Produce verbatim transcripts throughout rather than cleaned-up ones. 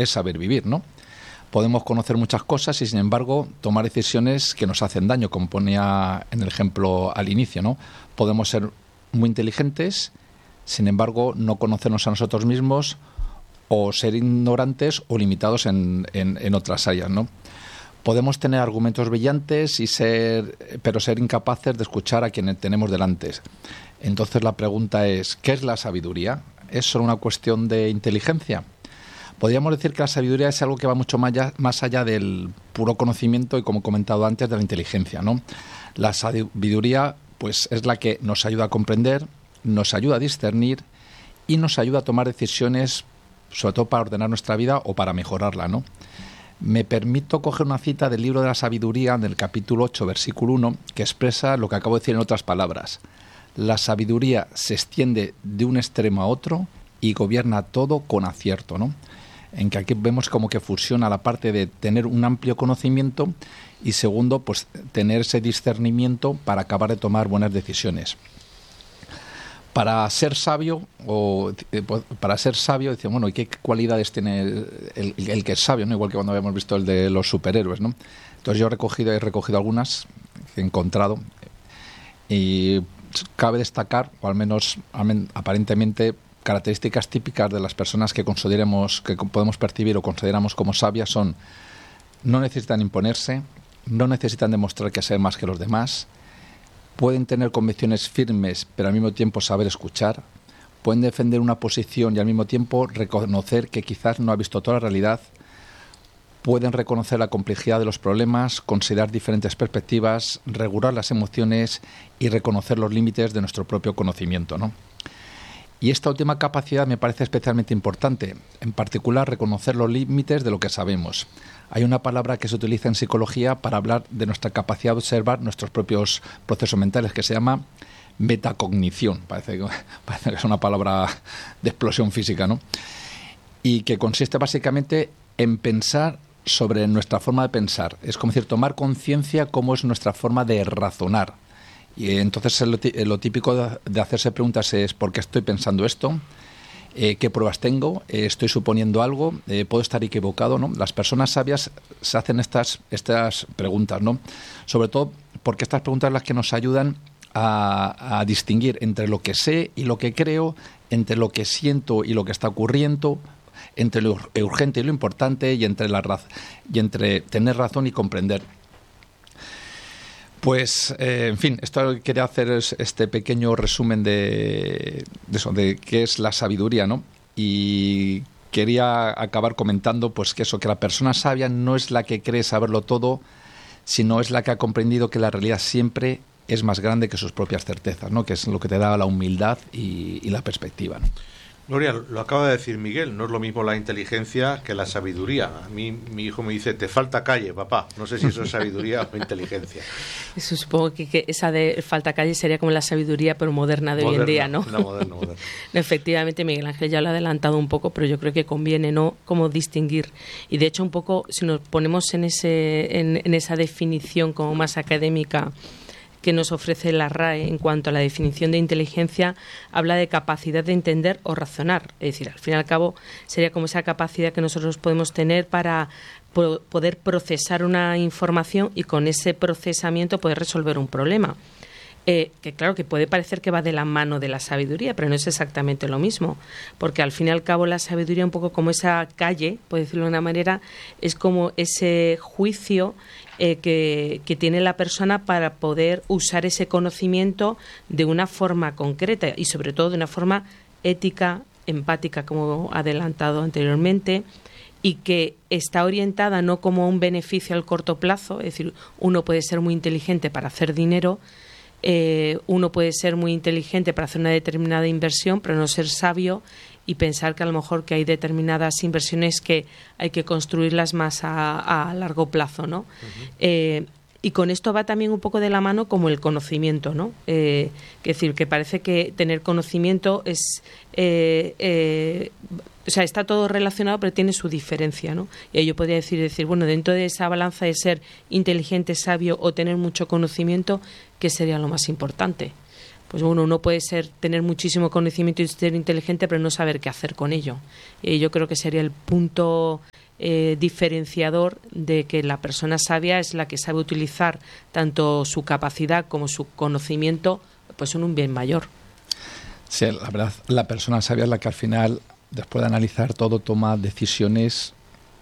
es saber vivir, ¿no? Podemos conocer muchas cosas y, sin embargo, tomar decisiones que nos hacen daño, como ponía en el ejemplo al inicio, ¿no? Podemos ser muy inteligentes, sin embargo, no conocernos a nosotros mismos, o ser ignorantes o limitados en, en, en otras áreas, ¿no? Podemos tener argumentos brillantes y ser, pero ser incapaces de escuchar a quienes tenemos delante. Entonces la pregunta es, ¿qué es la sabiduría? ¿Es solo una cuestión de inteligencia? Podríamos decir que la sabiduría es algo que va mucho más allá, más allá del puro conocimiento y, como he comentado antes, de la inteligencia, ¿no? La sabiduría, pues, es la que nos ayuda a comprender, nos ayuda a discernir y nos ayuda a tomar decisiones, sobre todo para ordenar nuestra vida o para mejorarla, ¿no? Me permito coger una cita del libro de la sabiduría, del capítulo ocho, versículo uno, que expresa lo que acabo de decir en otras palabras. La sabiduría se extiende de un extremo a otro y gobierna todo con acierto, ¿no? En que aquí vemos como que fusiona la parte de tener un amplio conocimiento y, segundo, pues tener ese discernimiento para acabar de tomar buenas decisiones. Para ser sabio, o eh, para ser sabio, dice, bueno, ¿y qué cualidades tiene el, el, el que es sabio, ¿no? Igual que cuando habíamos visto el de los superhéroes, ¿no? Entonces yo he recogido, he recogido algunas que he encontrado y cabe destacar, o al menos aparentemente, características típicas de las personas que consideremos, que podemos percibir o consideramos como sabias son: no necesitan imponerse, no necesitan demostrar que saben más que los demás, pueden tener convicciones firmes, pero al mismo tiempo saber escuchar, pueden defender una posición y al mismo tiempo reconocer que quizás no ha visto toda la realidad, pueden reconocer la complejidad de los problemas, considerar diferentes perspectivas, regular las emociones y reconocer los límites de nuestro propio conocimiento, ¿no? Y esta última capacidad me parece especialmente importante, en particular reconocer los límites de lo que sabemos. Hay una palabra que se utiliza en psicología para hablar de nuestra capacidad de observar nuestros propios procesos mentales, que se llama metacognición. Parece que, parece que es una palabra de explosión física, ¿no? Y que consiste básicamente en pensar sobre nuestra forma de pensar. Es como decir, tomar conciencia cómo es nuestra forma de razonar. Y entonces lo, lo típico de hacerse preguntas es: ¿por qué estoy pensando esto? Eh, ¿Qué pruebas tengo? Eh, ¿Estoy suponiendo algo? Eh, ¿Puedo estar equivocado, ¿no? Las personas sabias se hacen estas, estas preguntas, ¿no? Sobre todo porque estas preguntas son las que nos ayudan a, a distinguir entre lo que sé y lo que creo, entre lo que siento y lo que está ocurriendo, entre lo urgente y lo importante, y entre, la raz- y entre tener razón y comprender. Pues, eh, en fin, esto quería hacer es este pequeño resumen de, de eso, de qué es la sabiduría, ¿no? Y quería acabar comentando, pues, que eso, que la persona sabia no es la que cree saberlo todo, sino es la que ha comprendido que la realidad siempre es más grande que sus propias certezas, ¿no? Que es lo que te da la humildad y, y la perspectiva, ¿no? Gloria, lo acaba de decir Miguel, no es lo mismo la inteligencia que la sabiduría. A mí mi hijo me dice, te falta calle, papá. No sé si eso es sabiduría o inteligencia. Eso, supongo que, que esa de falta calle sería como la sabiduría, pero moderna de moderna, hoy en día, ¿no? Una moderna, moderna. Efectivamente, Miguel Ángel ya lo ha adelantado un poco, pero yo creo que conviene, ¿no?, cómo distinguir. Y de hecho, un poco, si nos ponemos en, ese, en, en esa definición como más académica que nos ofrece la R A E en cuanto a la definición de inteligencia, habla de capacidad de entender o razonar. Es decir, al fin y al cabo, sería como esa capacidad que nosotros podemos tener para po- poder procesar una información y con ese procesamiento poder resolver un problema. Eh, que claro, que puede parecer que va de la mano de la sabiduría, pero no es exactamente lo mismo, porque al fin y al cabo la sabiduría, un poco como esa calle, por decirlo de una manera, es como ese juicio eh, que, que tiene la persona para poder usar ese conocimiento de una forma concreta y sobre todo de una forma ética, empática, como adelantado anteriormente, y que está orientada no como un beneficio al corto plazo, es decir, uno puede ser muy inteligente para hacer dinero, Eh, uno puede ser muy inteligente para hacer una determinada inversión, pero no ser sabio y pensar que a lo mejor que hay determinadas inversiones que hay que construirlas más a, a largo plazo, ¿no? Uh-huh. Eh, y con esto va también un poco de la mano como el conocimiento, ¿no? Eh, es decir, que parece que tener conocimiento es... Eh, eh, o sea, está todo relacionado, pero tiene su diferencia, ¿no? Y ahí yo podría decir, decir, bueno, dentro de esa balanza de ser inteligente, sabio o tener mucho conocimiento, ¿qué sería lo más importante? Pues bueno, uno puede ser tener muchísimo conocimiento y ser inteligente, pero no saber qué hacer con ello. Y yo creo que sería el punto eh, diferenciador de que la persona sabia es la que sabe utilizar tanto su capacidad como su conocimiento pues en un bien mayor. Sí, la verdad, la persona sabia es la que al final, después de analizar todo, toma decisiones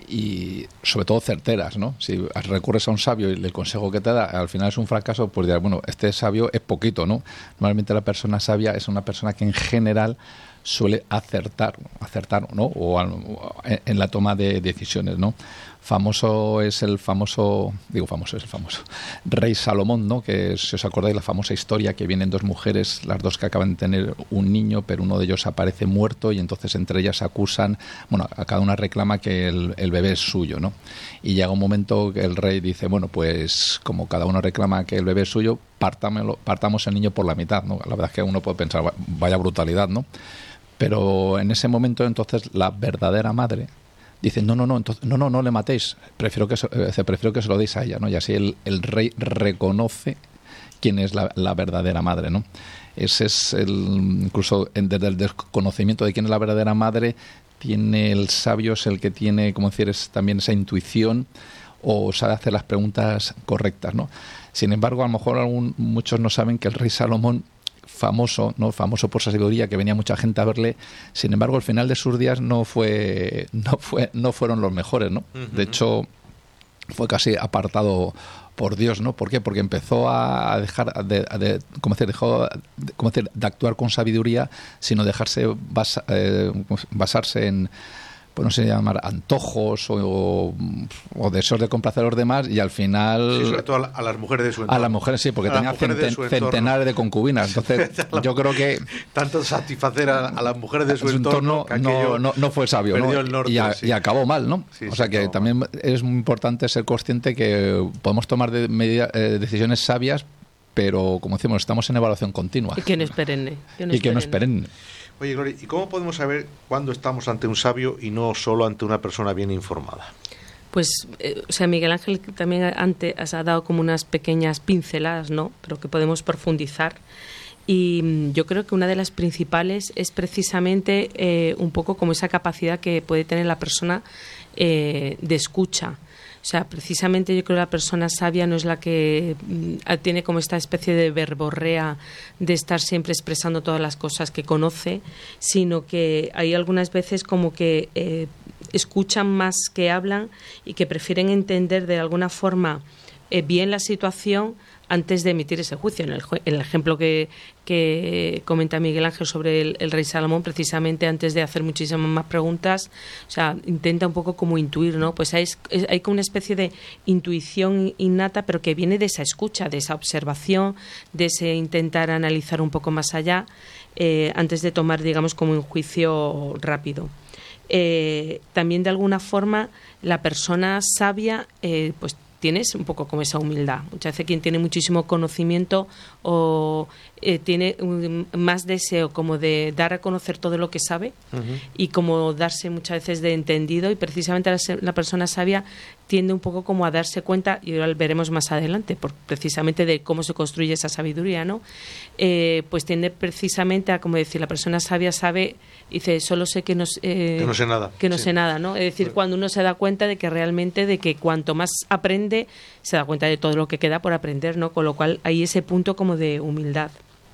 y sobre todo certeras, ¿no? Si recurres a un sabio y el consejo que te da al final es un fracaso, pues dirás, bueno, este sabio es poquito, ¿no? Normalmente la persona sabia es una persona que en general suele acertar, acertar, ¿no? O, al, o en la toma de decisiones, ¿no? Famoso es el famoso, digo famoso es el famoso rey Salomón, ¿no? Que si os acordáis la famosa historia que vienen dos mujeres, las dos que acaban de tener un niño, pero uno de ellos aparece muerto y entonces entre ellas acusan, bueno, a cada una reclama que el, el bebé es suyo, ¿no? Y llega un momento que el rey dice, bueno, pues como cada uno reclama que el bebé es suyo, pártamelo, partamos el niño por la mitad, ¿no? La verdad es que uno puede pensar, vaya brutalidad, ¿no? Pero en ese momento entonces la verdadera madre dice, no, no, no, entonces, no, no, no le matéis, prefiero que, se, eh, prefiero que se lo deis a ella, ¿no? Y así el, el rey reconoce quién es la, la verdadera madre, ¿no? Ese es el, incluso desde el desconocimiento de quién es la verdadera madre, tiene el sabio, es el que tiene, como decir, es también esa intuición o sabe hacer las preguntas correctas, ¿no? Sin embargo, a lo mejor algún, muchos no saben que el rey Salomón, famoso, ¿no? Famoso por su sabiduría, que venía mucha gente a verle. Sin embargo, al final de sus días no fue, no fue, no fueron los mejores, ¿no? Uh-huh. De hecho, fue casi apartado por Dios, ¿no? ¿Por qué? Porque empezó a dejar de, de como decir, dejó de, como decir, de actuar con sabiduría, sino dejarse basa, eh, basarse en, pues no sé llamar antojos o, o, o deseos de complacer a los demás, y al final... Sí, sobre todo a, la, a las mujeres de su entorno. A las mujeres, sí, porque tenía centen, de centenares de concubinas. Entonces, la, yo creo que... Tanto satisfacer a, a las mujeres de su, su entorno, entorno no, no, no fue sabio, ¿no? El norte, y, a, sí. y acabó mal, ¿no? Sí, o sí, sea que también mal. Es muy importante ser consciente que podemos tomar de medida, eh, decisiones sabias, pero, como decimos, estamos en evaluación continua. Y que no es perenne. Que no y es que perenne. no es perenne. Oye, Gloria, ¿y cómo podemos saber cuándo estamos ante un sabio y no solo ante una persona bien informada? Pues, eh, o sea, Miguel Ángel también antes ha dado como unas pequeñas pinceladas, ¿no? Pero que podemos profundizar. Y yo creo que una de las principales es precisamente eh, un poco como esa capacidad que puede tener la persona eh, de escucha. O sea, precisamente yo creo que la persona sabia no es la que mm, tiene como esta especie de verborrea de estar siempre expresando todas las cosas que conoce, sino que hay algunas veces como que eh, escuchan más que hablan y que prefieren entender de alguna forma eh, bien la situación antes de emitir ese juicio. En el, en el ejemplo que, que comenta Miguel Ángel sobre el, el rey Salomón, precisamente antes de hacer muchísimas más preguntas, o sea, intenta un poco como intuir, ¿no? Pues hay, hay como una especie de intuición innata, pero que viene de esa escucha, de esa observación, de ese intentar analizar un poco más allá, eh, antes de tomar, digamos, como un juicio rápido. Eh, también, de alguna forma, la persona sabia, eh, pues, tienes un poco como esa humildad. Muchas veces quien tiene muchísimo conocimiento o eh, tiene um, más deseo como de dar a conocer todo lo que sabe uh-huh. y como darse muchas veces de entendido, y precisamente la, la persona sabia tiende un poco como a darse cuenta, y ahora lo veremos más adelante, por, precisamente de cómo se construye esa sabiduría, ¿no? Eh, pues tiende precisamente a, como decir, la persona sabia sabe, dice, solo sé que no, eh, que no sé nada. Que no sí. sé nada, ¿no? Es decir, cuando uno se da cuenta de que realmente, de que cuanto más aprende, se da cuenta de todo lo que queda por aprender, ¿no? Con lo cual hay ese punto como de humildad.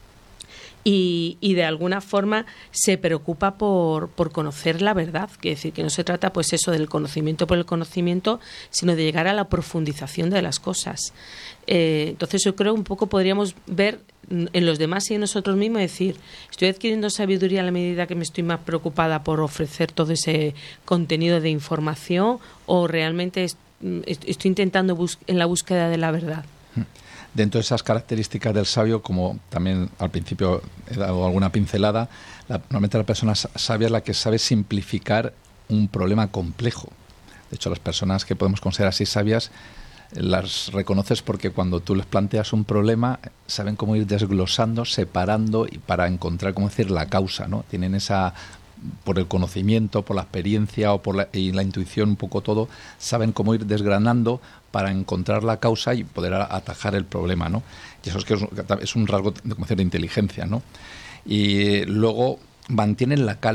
Y, y de alguna forma se preocupa por, por conocer la verdad, que es decir, que no se trata pues eso del conocimiento por el conocimiento, sino de llegar a la profundización de las cosas. Eh, entonces yo creo un poco podríamos ver en los demás y en nosotros mismos, decir, estoy adquiriendo sabiduría a la medida que me estoy más preocupada por ofrecer todo ese contenido de información, o realmente est- estoy intentando bus- en la búsqueda de la verdad. Dentro de esas características del sabio, como también al principio he dado alguna pincelada, la, normalmente la persona sabia es la que sabe simplificar un problema complejo. De hecho, las personas que podemos considerar así sabias las reconoces porque cuando tú les planteas un problema saben cómo ir desglosando, separando, y para encontrar, cómo decir, la causa, ¿no? Tienen esa, por el conocimiento, por la experiencia o por la, y la intuición, un poco todo, saben cómo ir desgranando para encontrar la causa y poder atajar el problema, ¿no? Y eso es que es, es un rasgo de, como decir, de inteligencia, ¿no? Y luego mantienen la calma.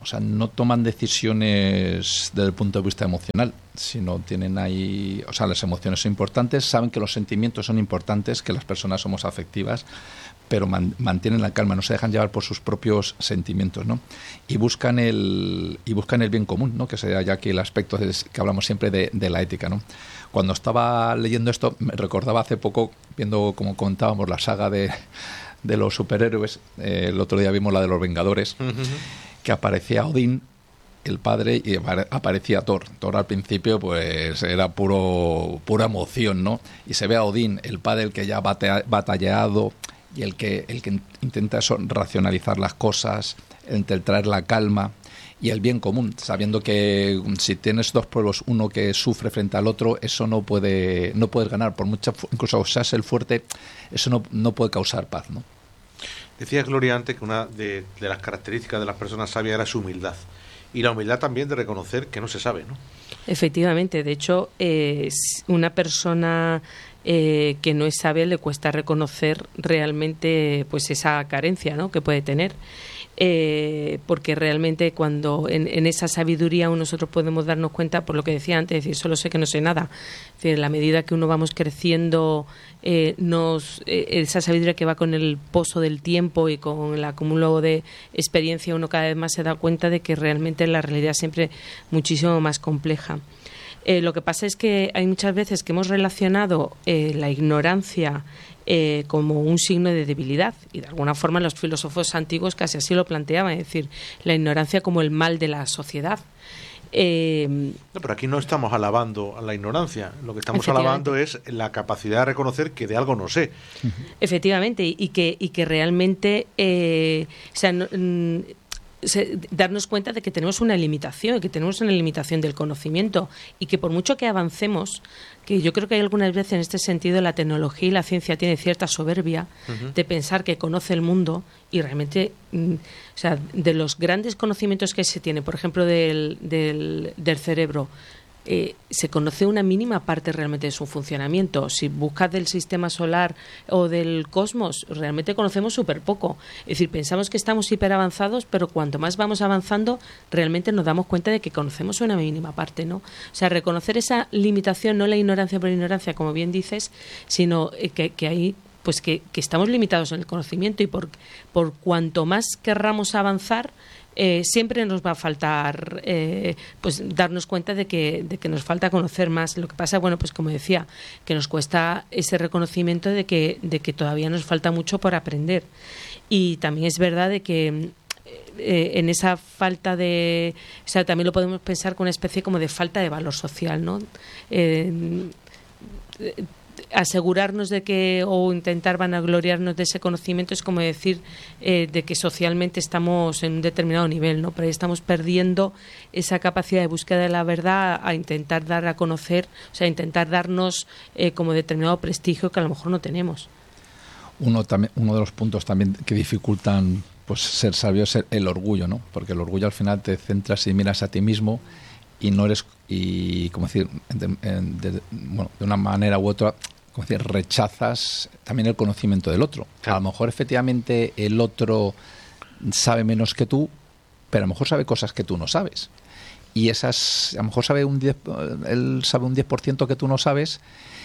o sea, no toman decisiones desde el punto de vista emocional, sino tienen ahí, o sea, las emociones son importantes, saben que los sentimientos son importantes, que las personas somos afectivas, pero man, mantienen la calma, no se dejan llevar por sus propios sentimientos, ¿no? Y buscan el y buscan el bien común, ¿no? Que sería ya aquí el aspecto de, que hablamos siempre de, de la ética, ¿no? Cuando estaba leyendo esto, me recordaba hace poco, viendo como contábamos la saga de, de los superhéroes, eh, el otro día vimos la de los Vengadores, uh-huh. que aparecía Odín, el padre, y aparecía Thor. Thor al principio pues era puro pura emoción, ¿no? Y se ve a Odín, el padre, el que ya ha batallado y el que el que intenta eso, racionalizar las cosas, entre traer la calma y el bien común, sabiendo que si tienes dos pueblos, uno que sufre frente al otro, eso no puede no puedes ganar, por mucho, incluso seas el fuerte, eso no, no puede causar paz, ¿no? Decía Gloria antes que una de, de las características de las personas sabias era su humildad. Y la humildad también de reconocer que no se sabe, ¿no? Efectivamente. De hecho, eh, una persona eh, que no es sabia le cuesta reconocer realmente pues esa carencia, ¿no?, que puede tener. Eh, porque realmente cuando en, en esa sabiduría nosotros podemos darnos cuenta, por lo que decía antes, es decir, solo sé que no sé nada. Es decir, en la medida que uno vamos creciendo, eh, nos, eh, esa sabiduría que va con el pozo del tiempo y con el acúmulo de experiencia, uno cada vez más se da cuenta de que realmente la realidad es siempre muchísimo más compleja. Eh, lo que pasa es que hay muchas veces que hemos relacionado eh, la ignorancia Eh, como un signo de debilidad, y de alguna forma los filósofos antiguos casi así lo planteaban, es decir, la ignorancia como el mal de la sociedad. Eh, no, pero aquí no estamos alabando a la ignorancia, lo que estamos alabando es la capacidad de reconocer que de algo no sé. Efectivamente, y que, y que realmente eh, o sea, no, Se, darnos cuenta de que tenemos una limitación, que tenemos una limitación del conocimiento, y que por mucho que avancemos, que yo creo que hay algunas veces en este sentido la tecnología y la ciencia tiene cierta soberbia uh-huh. de pensar que conoce el mundo, y realmente, mm, o sea, de los grandes conocimientos que se tiene, por ejemplo, del, del, del cerebro, Eh, se conoce una mínima parte realmente de su funcionamiento. Si buscas del sistema solar o del cosmos, realmente conocemos súper poco. Es decir, pensamos que estamos hiperavanzados, pero cuanto más vamos avanzando, realmente nos damos cuenta de que conocemos una mínima parte, ¿no? O sea, reconocer esa limitación, no la ignorancia por ignorancia, como bien dices, sino eh, que, que hay pues que, que estamos limitados en el conocimiento, y por, por cuanto más querramos avanzar, Eh, siempre nos va a faltar eh, pues darnos cuenta de que, de que nos falta conocer más. Lo que pasa, bueno, pues como decía, que nos cuesta ese reconocimiento de que, de que todavía nos falta mucho por aprender. Y también es verdad de que eh, en esa falta de, o sea, también lo podemos pensar con una especie como de falta de valor social, ¿no? Eh, eh, asegurarnos de que, o intentar vanagloriarnos de ese conocimiento, es como decir eh, de que socialmente estamos en un determinado nivel, ¿no? Pero ahí estamos perdiendo esa capacidad de búsqueda de la verdad a intentar dar a conocer, o sea, intentar darnos eh, como determinado prestigio que a lo mejor no tenemos. Uno también, uno de los puntos también que dificultan pues ser sabio es el, el orgullo, ¿no? Porque el orgullo al final te centras y miras a ti mismo y no eres, y como decir, de, de, bueno, de una manera u otra, como decir, rechazas también el conocimiento del otro. Claro. A lo mejor efectivamente el otro sabe menos que tú, pero a lo mejor sabe cosas que tú no sabes. Y esas, a lo mejor sabe un diez, él sabe un diez por ciento que tú no sabes,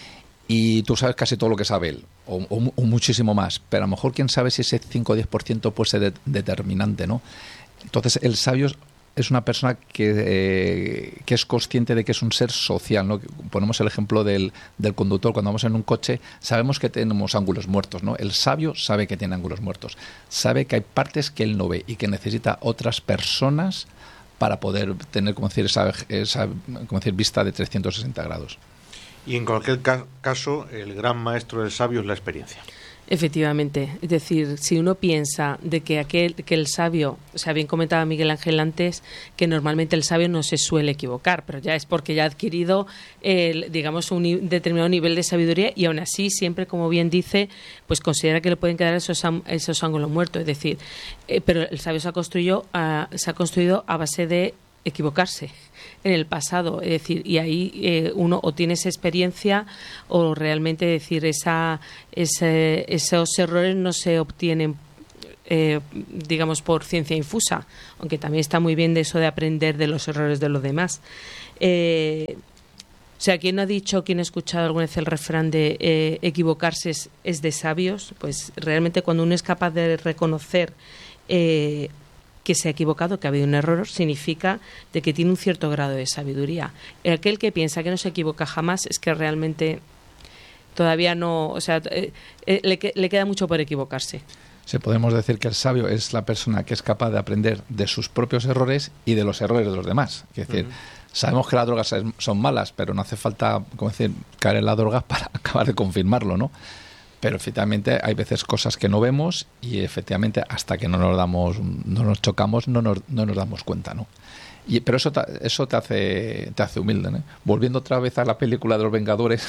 y tú sabes casi todo lo que sabe él, o, o, o muchísimo más. Pero a lo mejor quién sabe si ese cinco o diez por ciento puede ser de, determinante, ¿no? Entonces el sabio es una persona que, eh, que es consciente de que es un ser social, ¿no? Ponemos el ejemplo del, del conductor. Cuando vamos en un coche, sabemos que tenemos ángulos muertos, ¿no? El sabio sabe que tiene ángulos muertos, sabe que hay partes que él no ve y que necesita otras personas para poder tener, como decir, esa, esa como decir, vista de trescientos sesenta grados. Y en cualquier ca- caso, el gran maestro del sabio es la experiencia. Efectivamente, es decir, si uno piensa de que aquel que el sabio, o sea, bien comentaba Miguel Ángel antes, que normalmente el sabio no se suele equivocar, pero ya es porque ya ha adquirido, el, digamos, un ni- determinado nivel de sabiduría, y aún así siempre, como bien dice, pues considera que le pueden quedar esos esos ángulos muertos, es decir, eh, pero el sabio se ha construido a, se ha construido a base de equivocarse en el pasado, es decir, y ahí eh, uno o tiene esa experiencia o realmente, decir, esa, ese, esos errores no se obtienen eh, digamos, por ciencia infusa, aunque también está muy bien de eso de aprender de los errores de los demás. Eh, o sea, ¿quién no ha dicho, quién ha escuchado alguna vez el refrán de eh, equivocarse es, es de sabios? Pues realmente cuando uno es capaz de reconocer eh, que se ha equivocado, que ha habido un error, significa de que tiene un cierto grado de sabiduría. Aquel que piensa que no se equivoca jamás es que realmente todavía no, o sea, eh, eh, le, le queda mucho por equivocarse. Sí, podemos decir que el sabio es la persona que es capaz de aprender de sus propios errores y de los errores de los demás. Es decir, uh-huh. sabemos que las drogas son malas, pero no hace falta, como decir, caer en las drogas para acabar de confirmarlo, ¿no? Pero efectivamente hay veces cosas que no vemos y efectivamente hasta que no nos damos, no nos chocamos, no nos, no nos damos cuenta, ¿no? Y, pero eso te, eso te hace te hace humilde, ¿no? Volviendo otra vez a la película de los Vengadores,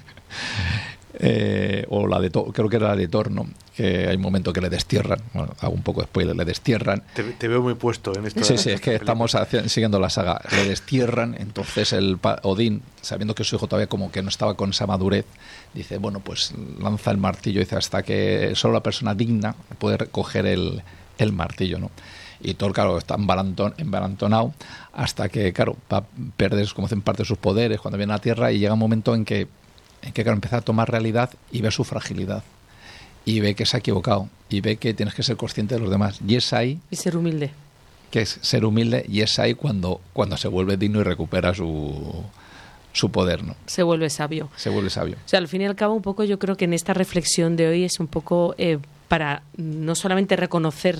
eh, o la de Thor, creo que era la de Thor, ¿no? Que hay un momento que le destierran, bueno, hago un poco de spoiler, le destierran. Te, te veo muy puesto en esto. Sí, sí, es que estamos haci- siguiendo la saga. Le destierran, entonces el pa- Odín, sabiendo que su hijo todavía como que no estaba con esa madurez, dice, bueno, pues lanza el martillo y dice, hasta que solo la persona digna puede recoger el, el martillo, ¿no? Y Thor, claro, está embalanton, embalantonado hasta que, claro, va a perder, como dicen, parte de sus poderes cuando viene a la Tierra y llega un momento en que, en que claro, empieza a tomar realidad y ve su fragilidad. Y ve que se ha equivocado. Y ve que tienes que ser consciente de los demás. Y es ahí... Y ser humilde. Que es ser humilde y es ahí cuando, cuando se vuelve digno y recupera su... su poder, ¿no? Se vuelve sabio. Se vuelve sabio. O sea, al fin y al cabo, un poco yo creo que en esta reflexión de hoy es un poco eh, para no solamente reconocer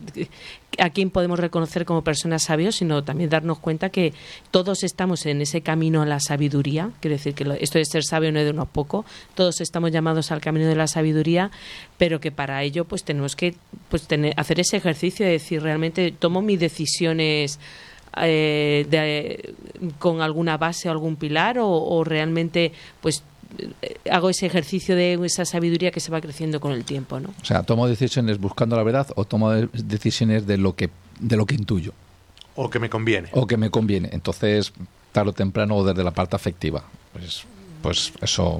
a quién podemos reconocer como personas sabios, sino también darnos cuenta que todos estamos en ese camino a la sabiduría. Quiero decir que lo, esto de ser sabio no es de unos pocos. Todos estamos llamados al camino de la sabiduría, pero que para ello pues tenemos que pues tener, hacer ese ejercicio de decir, realmente tomo mis decisiones Eh, de, con alguna base o algún pilar o, o realmente pues eh, hago ese ejercicio de esa sabiduría que se va creciendo con el tiempo, ¿no? O sea, tomo decisiones buscando la verdad o tomo de- decisiones de lo que de lo que intuyo O que me conviene. o que me conviene. Entonces, tarde o temprano o desde la parte afectiva, pues pues eso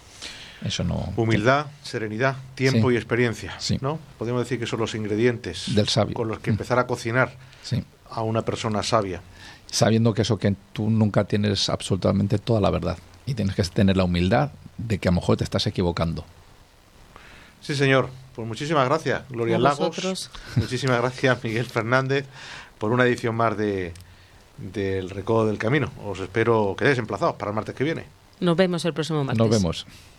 eso no. Humildad, serenidad, tiempo Sí. y experiencia, Sí. ¿no? Podemos decir que son los ingredientes Del sabio. con los que empezar a cocinar Sí. a una persona sabia. Sabiendo que eso, que tú nunca tienes absolutamente toda la verdad y tienes que tener la humildad de que a lo mejor te estás equivocando. Sí, señor. Pues muchísimas gracias, Gloria A Lagos. vosotros. Muchísimas gracias, Miguel Fernández, por una edición más de del Recodo del Camino. Os espero que quedéis emplazados para el martes que viene. Nos vemos el próximo martes. Nos vemos.